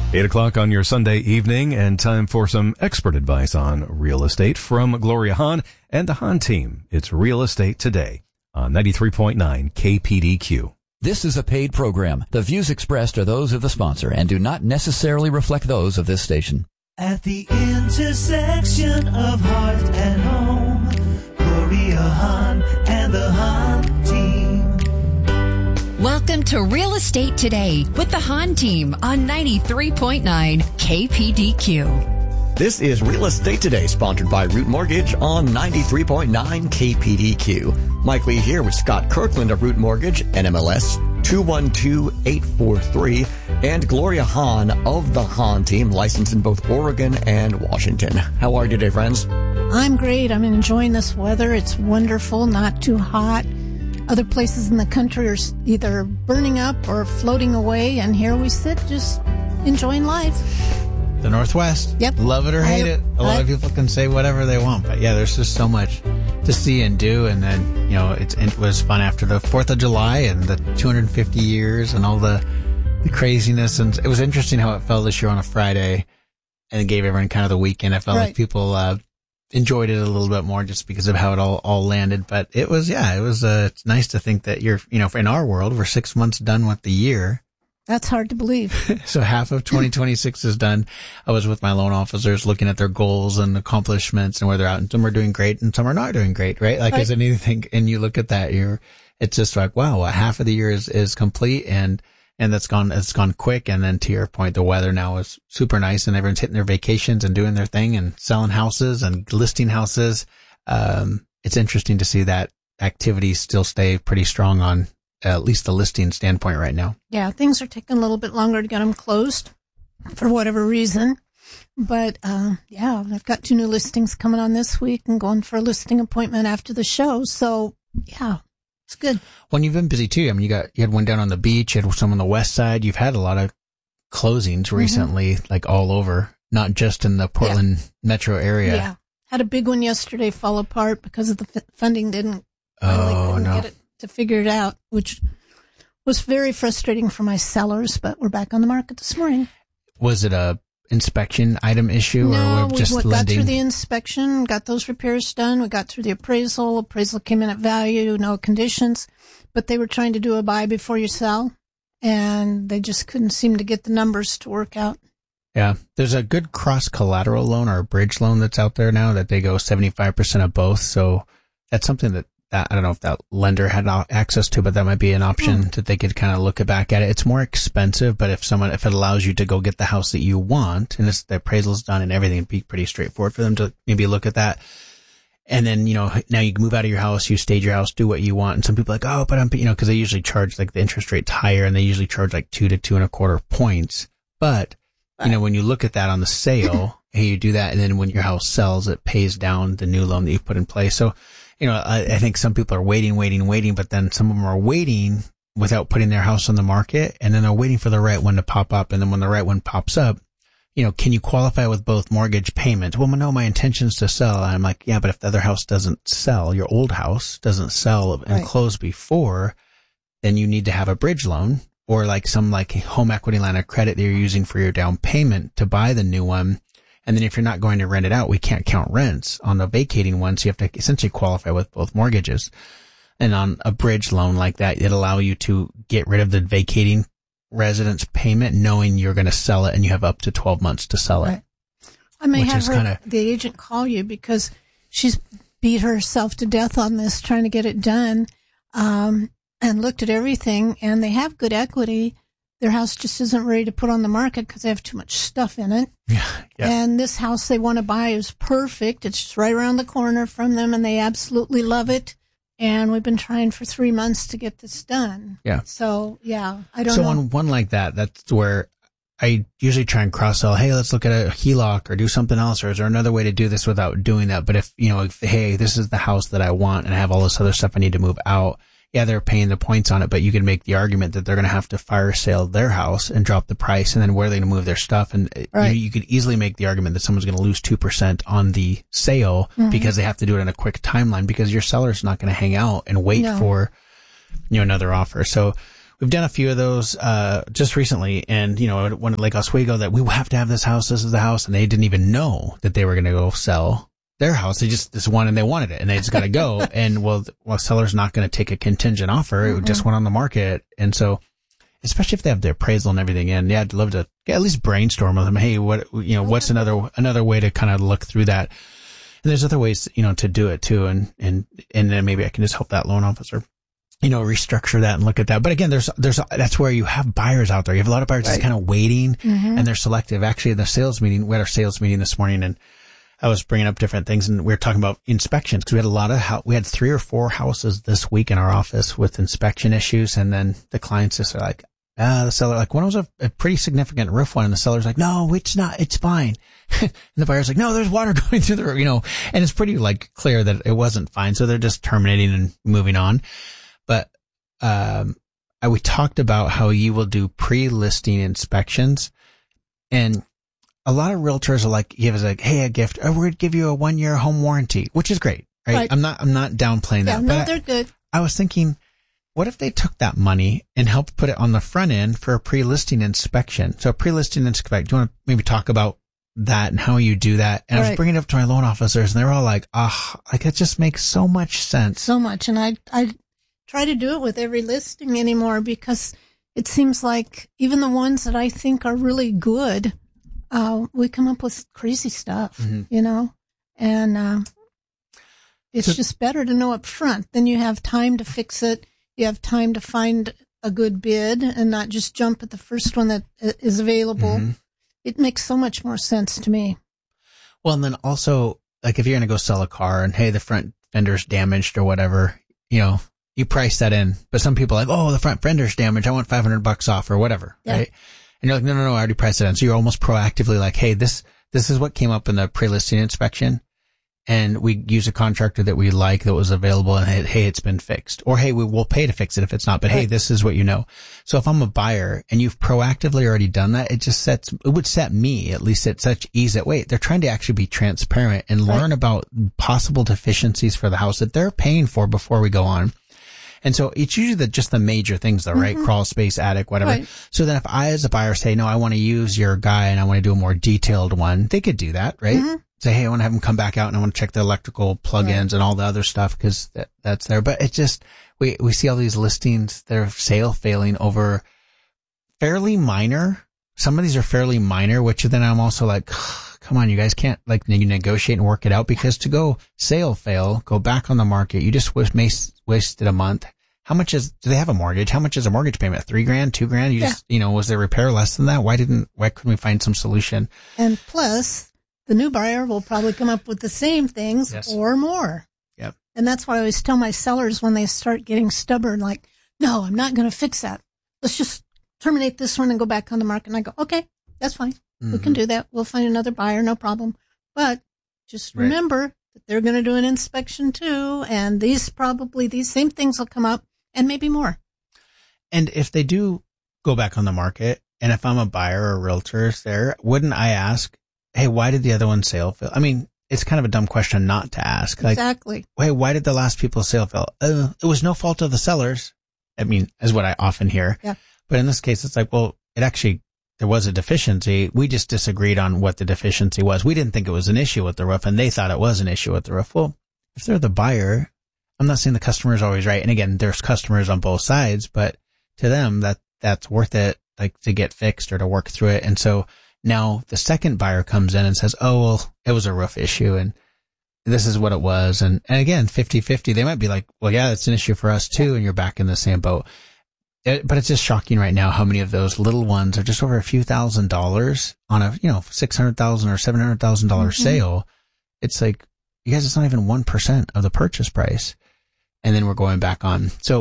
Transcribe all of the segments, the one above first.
8 o'clock on your Sunday evening, and time for some expert advice on real estate from Gloria Hahn and the Hahn team. It's Real Estate Today on 93.9 KPDQ. This is a paid program. The views expressed are those of the sponsor and do not necessarily reflect those of this station. At the intersection of heart and home, Gloria Hahn and the Hahn team. Welcome to Real Estate Today with the Hahn team on 93.9 KPDQ. This is Real Estate Today, sponsored by Root Mortgage on 93.9 KPDQ. Mike Lee here with Scott Kirkland of Root Mortgage, NMLS 212843, and Gloria Hahn of the Hahn team, licensed in both Oregon and Washington. How are you today, friends? I'm great. I'm enjoying this weather. It's wonderful, not too hot. Other places in the country are either burning up or floating away, and here we sit just enjoying life. The Northwest. Yep. Love it or hate it. A lot of people can say whatever they want, but yeah, there's just so much to see and do. And then, it was fun after the 4th of July and the 250 years and all the craziness. And it was interesting how it fell this year on a Friday, and it gave everyone kind of the weekend. I felt like people enjoyed it a little bit more just because of how it all landed. But it's nice to think that in our world, we're 6 months done with the year. That's hard to believe. So half of 2026 is done. I was with my loan officers looking at their goals and accomplishments and where they're at, and some are doing great and some are not doing great, right? Like, as anything, and you look at that, it's just like, wow, half of the year is complete, and it's gone quick. And then to your point, the weather now is super nice and everyone's hitting their vacations and doing their thing and selling houses and listing houses. It's interesting to see that activity still stay pretty strong on at least the listing standpoint right now. Yeah, things are taking a little bit longer to get them closed for whatever reason. But, I've got 2 new listings coming on this week and going for a listing appointment after the show. So, yeah, it's good. Well, you've been busy too. I mean, you had one down on the beach, you had some on the west side. You've had a lot of closings recently, like all over, not just in the Portland metro area. Yeah. Had a big one yesterday fall apart because of the funding couldn't get it to figure it out, which was very frustrating for my sellers, but we're back on the market this morning. Was it a inspection item issue or just we lending? Got through the inspection, got those repairs done. We got through the appraisal. Appraisal came in at value, no conditions, but they were trying to do a buy before you sell, and they just couldn't seem to get the numbers to work out. Yeah. There's a good cross-collateral loan or a bridge loan that's out there now that they go 75% of both. So that's something that I don't know if that lender had access to, but that might be an option that they could kind of look back at it. It's more expensive, but if it allows you to go get the house that you want, and the appraisal's done and everything, it'd be pretty straightforward for them to maybe look at that. And then, now you can move out of your house, you stage your house, do what you want. And some people are like, but cause they usually charge like the interest rate's higher, and they usually charge like 2 to 2.25 points. But, when you look at that on the sale, hey, you do that. And then when your house sells, it pays down the new loan that you put in place. So, I think some people are waiting, but then some of them are waiting without putting their house on the market, and then they're waiting for the right one to pop up. And then when the right one pops up, can you qualify with both mortgage payments? Well, no, my intention's to sell. And I'm like, yeah, but if the other house doesn't sell, your old house doesn't sell and close before, then you need to have a bridge loan or some home equity line of credit that you're using for your down payment to buy the new one. And then if you're not going to rent it out, we can't count rents on the vacating one. So you have to essentially qualify with both mortgages. And on a bridge loan like that, it allows you to get rid of the vacating residence payment, knowing you're going to sell it and you have up to 12 months to sell it. I may have the agent call you because she's beat herself to death on this, trying to get it done, and looked at everything, and they have good equity. Their house just isn't ready to put on the market because they have too much stuff in it. Yeah. And this house they want to buy is perfect. It's just right around the corner from them, and they absolutely love it. And we've been trying for 3 months to get this done. Yeah. So, I don't know. So on one like that, that's where I usually try and cross-sell, hey, let's look at a HELOC or do something else, or is there another way to do this without doing that? But if hey, this is the house that I want and I have all this other stuff I need to move out, yeah, they're paying the points on it, but you can make the argument that they're going to have to fire sale their house and drop the price, and then where are they going to move their stuff? And you could easily make the argument that someone's going to lose 2% on the sale because they have to do it in a quick timeline, because your seller's not going to hang out and wait for another offer. So we've done a few of those, just recently. And, one at Lake Oswego that we have to have this house. This is the house. And they didn't even know that they were going to go sell their house. They just, this one, and they wanted it and they just got to go. And seller's not going to take a contingent offer. It just went on the market. And so, especially if they have the appraisal and everything in, I'd love to at least brainstorm with them. Hey, what's another way to kind of look through that? And there's other ways, to do it too. And then maybe I can just help that loan officer, restructure that and look at that. But again, that's where you have buyers out there. You have a lot of buyers just kind of waiting and they're selective. Actually, the sales meeting, we had our sales meeting this morning and I was bringing up different things and we were talking about inspections because we had 3 or 4 houses this week in our office with inspection issues. And then the clients just are like, the seller, like one was a pretty significant roof one and the seller's like, no, it's not, it's fine. And the buyer's like, no, there's water going through the roof, and it's pretty like clear that it wasn't fine. So they're just terminating and moving on. But, we talked about how you will do pre-listing inspections and a lot of realtors are like, give us like, hey, a gift. Oh, we're going to give you a 1-year home warranty, which is great, right? I'm not downplaying that. No, they're good. I was thinking, what if they took that money and helped put it on the front end for a pre-listing inspection? So a pre-listing inspection, do you want to maybe talk about that and how you do that? And I was bringing it up to my loan officers and they're all like, it just makes so much sense. So much. And I try to do it with every listing anymore because it seems like even the ones that I think are really good, we come up with crazy stuff, and it's just better to know up front. Then you have time to fix it. You have time to find a good bid and not just jump at the first one that is available. It makes so much more sense to me. Well, and then also, like if you're going to go sell a car and hey, the front fender's damaged or whatever, you price that in. But some people are like, oh, the front fender's damaged. I want $500 off or whatever, right? And you're like, no, I already priced it in. So you're almost proactively like, hey, this is what came up in the pre-listing inspection. And we use a contractor that we like that was available and hey, it's been fixed. Or hey, we'll pay to fix it if it's not. But hey, this is what you know. So if I'm a buyer and you've proactively already done that, it would set me at least at such ease that wait, they're trying to actually be transparent and learn about possible deficiencies for the house that they're paying for before we go on. And so it's usually just the major things though, right? Crawl space, attic, whatever. Right. So then if I as a buyer say, no, I want to use your guy and I want to do a more detailed one, they could do that, right? Say, hey, I want to have them come back out and I want to check the electrical plugins and all the other stuff because that's there. But it just, we see all these listings that are sale failing over fairly minor. Some of these are fairly minor, which then I'm also like, come on, you guys can't like you negotiate and work it out because to go sale fail, go back on the market, you just wasted a month. How much do they have a mortgage? How much is a mortgage payment? $3,000, $2,000? You just, was there repair less than that? Why couldn't we find some solution? And plus the new buyer will probably come up with the same things or more. Yep. And that's why I always tell my sellers when they start getting stubborn, like, no, I'm not going to fix that. Let's just terminate this one and go back on the market. And I go, okay, that's fine. We can do that. We'll find another buyer, no problem. But just remember that they're going to do an inspection too. And these same things will come up and maybe more. And if they do go back on the market, and if I'm a buyer or a realtor there, wouldn't I ask, hey, why did the other one sale fail? I mean, it's kind of a dumb question not to ask. Like, exactly. Hey, why did the last people's sale fail? It was no fault of the sellers. I mean, is what I often hear. Yeah. But in this case, it's like, well, there was a deficiency. We just disagreed on what the deficiency was. We didn't think it was an issue with the roof and they thought it was an issue with the roof. Well, if they're the buyer, I'm not saying the customer is always right. And again, there's customers on both sides, but to them, that's worth it, like to get fixed or to work through it. And so now the second buyer comes in and says, oh, well, it was a roof issue and this is what it was. And again, 50-50, they might be like, well, yeah, that's an issue for us too. And you're back in the same boat. But it's just shocking right now how many of those little ones are just over a few $1,000s on a, $600,000 or $700,000 sale. It's like, you guys, it's not even 1% of the purchase price. And then we're going back on. So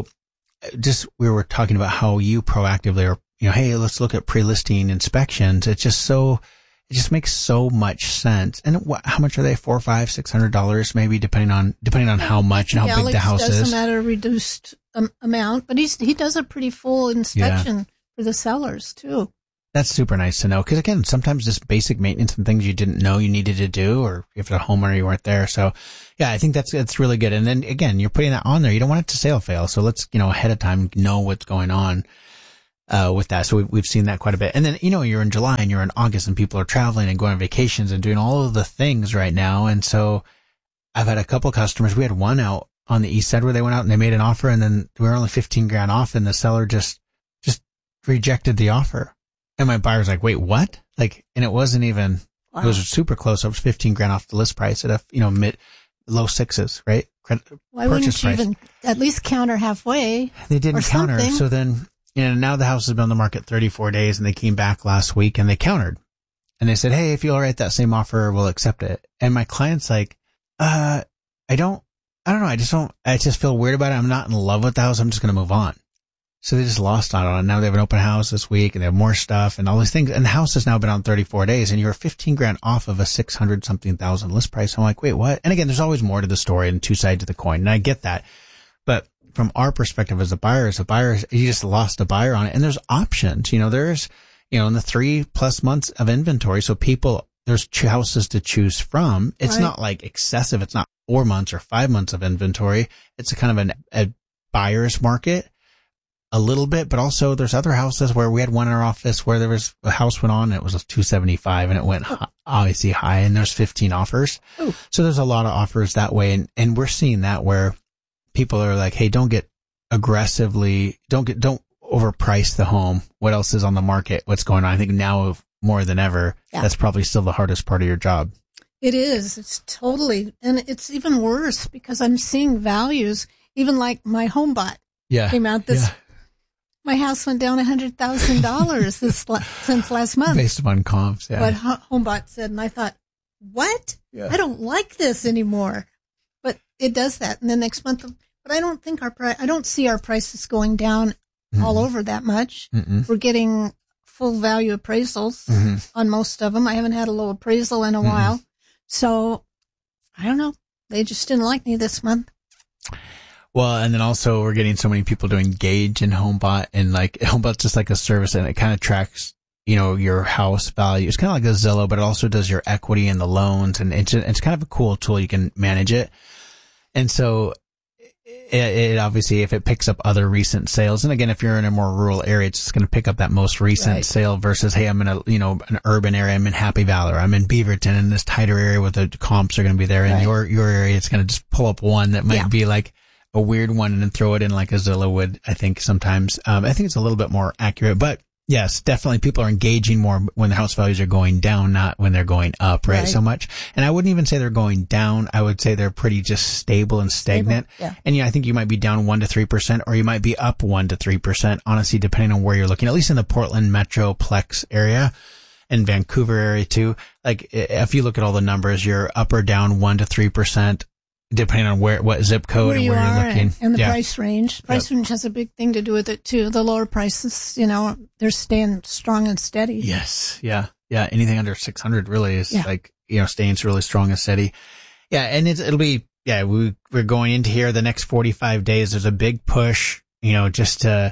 we were talking about how you proactively are, hey, let's look at pre-listing inspections. It just makes so much sense. And how much are they? $400, $500, $600 maybe, depending on how much and how big the house is. Doesn't matter, reduced amount, but he does a pretty full inspection for the sellers too. That's super nice to know. Cause again, sometimes just basic maintenance and things you didn't know you needed to do, or if you're a homeowner, you weren't there. So yeah, I think that's really good. And then again, you're putting that on there. You don't want it to sale fail. So let's, ahead of time know what's going on. with that. So we've seen that quite a bit. And then, you're in July and you're in August and people are traveling and going on vacations and doing all of the things right now. And so I've had a couple customers. We had one out on the east side where they went out and they made an offer and then we were only $15,000 off and the seller just rejected the offer. And my buyer's like, wait, what? And it wasn't even, It was super close. It was $15,000 off the list price at low sixes, right? Why wouldn't you even at least counter halfway? They didn't counter. Something. So then, now the house has been on the market 34 days and they came back last week and they countered. And they said, hey, if you'll write that same offer, we'll accept it. And my client's like, I don't know. I just feel weird about it. I'm not in love with the house. I'm just going to move on. So they just lost out on it. Now they have an open house this week and they have more stuff and all these things. And the house has now been on 34 days and you're $15,000 off of a 600 something thousand list price. I'm like, wait, what? And again, there's always more to the story and two sides of the coin. And I get that. But from our perspective as a buyer, you just lost a buyer on it. And there's options, there's, in the 3+ months of inventory. So there's houses to choose from. It's not like excessive. It's not 4 months or 5 months of inventory. It's a kind of a buyer's market. A little bit, but also there's other houses where we had one in our office where there was a house went on, and it was $275 and it went obviously high and there's 15 offers. Ooh. So there's a lot of offers that way. And we're seeing that where people are like, hey, don't get aggressively, don't overprice the home. What else is on the market? What's going on? I think now more than ever, that's probably still the hardest part of your job. It is. It's totally, and it's even worse because I'm seeing values, even like my HomeBot came out this. Yeah. My house went down $100,000 since last month. Based upon comps, yeah. What HomeBot said, and I thought, what? Yeah. I don't like this anymore. But it does that. And then next month, but I don't think I don't see our prices going down all over that much. We're getting full value appraisals on most of them. I haven't had a low appraisal in a while. So I don't know. They just didn't like me this month. Well, and then also we're getting so many people doing Gauge and HomeBot, and HomeBot's just like a service and it kind of tracks, your house value. It's kind of like a Zillow, but it also does your equity and the loans, and it's kind of a cool tool. You can manage it. And so it obviously, if it picks up other recent sales, and again, if you're in a more rural area, it's just going to pick up that most recent sale versus, hey, I'm in an urban area. I'm in Happy Valley, or I'm in Beaverton in this tighter area where the comps are going to be there. In your area, it's going to just pull up one that might be like a weird one and then throw it in like a Zillow would, I think sometimes. I think it's a little bit more accurate, but yes, definitely people are engaging more when the house values are going down, not when they're going up, right? So much. And I wouldn't even say they're going down. I would say they're pretty just stable and stagnant. Yeah. And I think you might be down 1% to 3%, or you might be up 1% to 3%, honestly, depending on where you're looking, at least in the Portland Metroplex area and Vancouver area too. Like if you look at all the numbers, you're up or down 1% to 3%. Depending on what zip code where and where you're looking. And the price range. Price range has a big thing to do with it too. The lower prices, they're staying strong and steady. Yes. Yeah. Yeah. Anything under 600 really is staying really strong and steady. Yeah. And it'll be, we're going into here the next 45 days. There's a big push, there's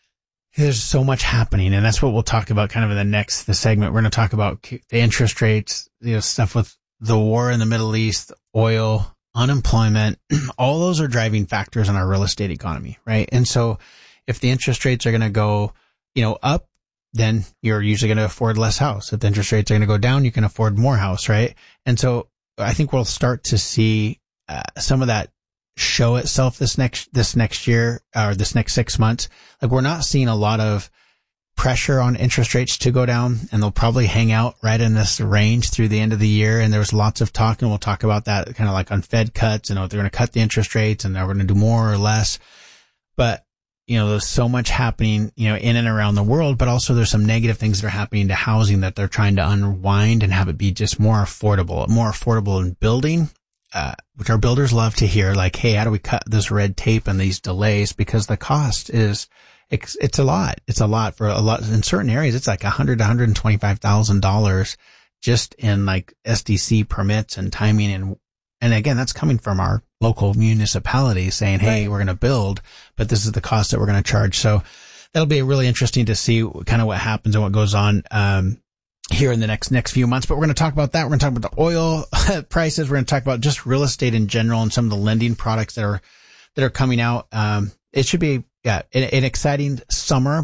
so much happening. And that's what we'll talk about kind of in the segment. We're going to talk about the interest rates, stuff with the war in the Middle East, oil, unemployment, all those are driving factors in our real estate economy, right? And so if the interest rates are going to go, up, then you're usually going to afford less house. If the interest rates are going to go down, you can afford more house, right? And so I think we'll start to see some of that show itself this next year or this next 6 months. Like we're not seeing a lot of pressure on interest rates to go down, and they'll probably hang out right in this range through the end of the year. And there's lots of talk, and we'll talk about that kind of like on Fed cuts, and they're going to cut the interest rates and they're going to do more or less. But, there's so much happening, in and around the world, but also there's some negative things that are happening to housing that they're trying to unwind and have it be just more affordable in building, which our builders love to hear, like, hey, how do we cut this red tape and these delays? Because the cost is, it's a lot. It's a lot for a lot in certain areas. It's like $100,000 to $125,000 just in like SDC permits and timing. And again, that's coming from our local municipality saying, hey, we're going to build, but this is the cost that we're going to charge. So that'll be really interesting to see kind of what happens and what goes on, here in the next few months. But we're going to talk about that. We're going to talk about the oil prices. We're going to talk about just real estate in general and some of the lending products that are coming out. It should be, an exciting summer, but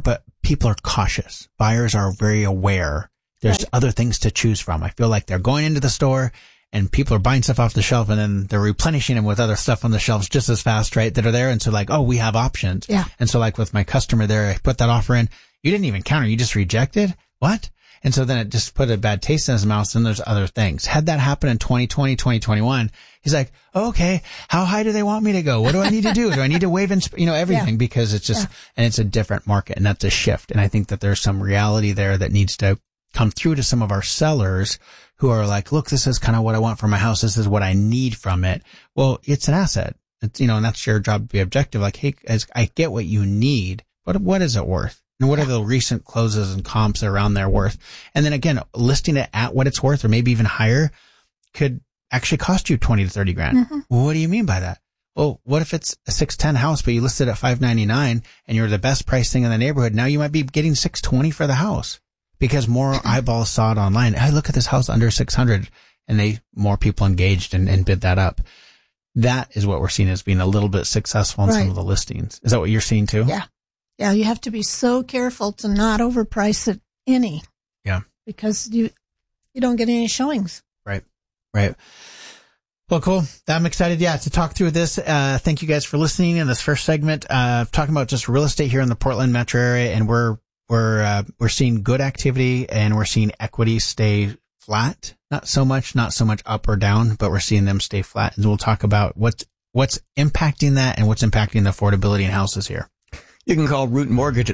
people are cautious. Buyers are very aware. There's other things to choose from. I feel like they're going into the store and people are buying stuff off the shelf and then they're replenishing them with other stuff on the shelves just as fast, right? That are there. And so like, oh, we have options. Yeah. And so like with my customer there, I put that offer in. You didn't even counter. You just rejected. What? And so then it just put a bad taste in his mouth. And there's other things. Had that happen in 2020, 2021, he's like, oh, okay, how high do they want me to go? What do I need to do? Do I need to waive everything? Because it's just, and it's a different market and that's a shift. And I think that there's some reality there that needs to come through to some of our sellers who are like, look, this is kind of what I want for my house. This is what I need from it. Well, it's an asset. It's, and that's your job to be objective. Like, hey, I get what you need, but what is it worth? And what are the recent closes and comps around there worth? And then again, listing it at what it's worth or maybe even higher could actually cost you 20 to 30 grand. Mm-hmm. Well, what do you mean by that? Well, what if it's a 610 house, but you listed it at $599 and you're the best price thing in the neighborhood? Now you might be getting $620 for the house because more eyeballs saw it online. Hey, look at this house under 600 and more people engaged and bid that up. That is what we're seeing as being a little bit successful in some of the listings. Is that what you're seeing too? Yeah. Yeah, you have to be so careful to not overprice it any. Yeah. Because you don't get any showings. Right. Well, cool. I'm excited, to talk through this. Thank you guys for listening in this first segment, talking about just real estate here in the Portland metro area. And we're seeing good activity and we're seeing equity stay flat. Not so much up or down, but we're seeing them stay flat. And we'll talk about what's impacting that and what's impacting the affordability in houses here. You can call Root Mortgage at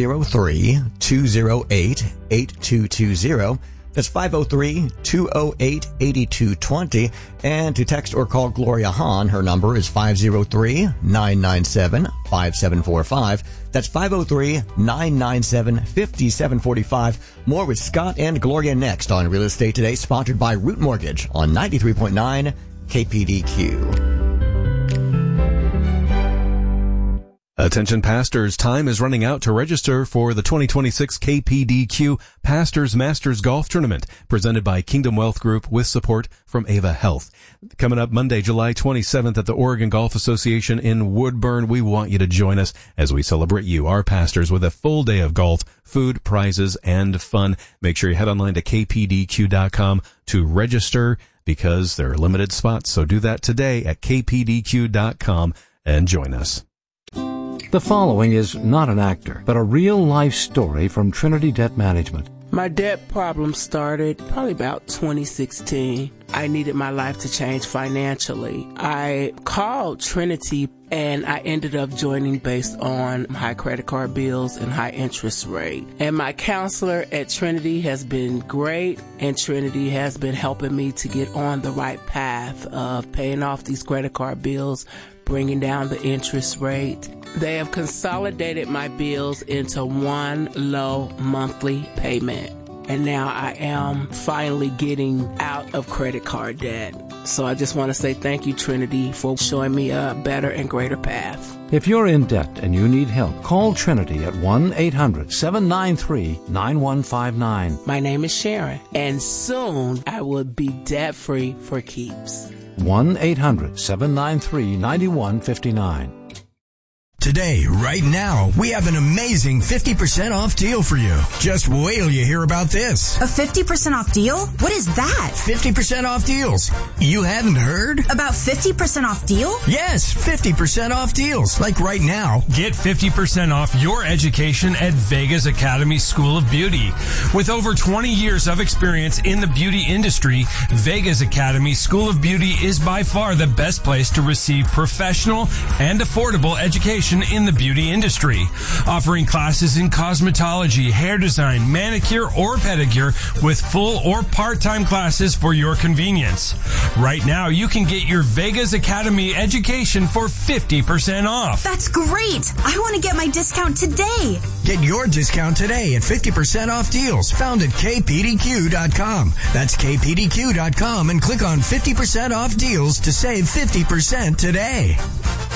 503-208-8220. That's 503-208-8220. And to text or call Gloria Hahn, her number is 503-997-5745. That's 503-997-5745. More with Scott and Gloria next on Real Estate Today, sponsored by Root Mortgage on 93.9 KPDQ. Attention pastors, time is running out to register for the 2026 KPDQ Pastors Masters Golf Tournament presented by Kingdom Wealth Group with support from Ava Health. Coming up Monday, July 27th at the Oregon Golf Association in Woodburn. We want you to join us as we celebrate you, our pastors, with a full day of golf, food, prizes, and fun. Make sure you head online to kpdq.com to register because there are limited spots. So do that today at kpdq.com and join us. The following is not an actor, but a real-life story from Trinity Debt Management. My debt problem started probably about 2016. I needed my life to change financially. I called Trinity and I ended up joining based on high credit card bills and high interest rate. And my counselor at Trinity has been great, and Trinity has been helping me to get on the right path of paying off these credit card bills, bringing down the interest rate. They have consolidated my bills into one low monthly payment. And now I am finally getting out of credit card debt. So I just want to say thank you, Trinity, for showing me a better and greater path. If you're in debt and you need help, call Trinity at 1-800-793-9159. My name is Sharon, and soon I will be debt-free for keeps. 1-800-793-9159. Today, right now, we have an amazing 50% off deal for you. Just wait till you hear about this. A 50% off deal? What is that? 50% off deals. You haven't heard? About 50% off deal? Yes, 50% off deals. Like right now. Get 50% off your education at Vegas Academy School of Beauty. With over 20 years of experience in the beauty industry, Vegas Academy School of Beauty is by far the best place to receive professional and affordable education in the beauty industry, offering classes in cosmetology, hair design, manicure, or pedicure with full or part-time classes for your convenience. Right now, you can get your Vegas Academy education for 50% off. That's great! I want to get my discount today. Get your discount today at 50% off deals found at kpdq.com. That's kpdq.com and click on 50% off deals to save 50% today.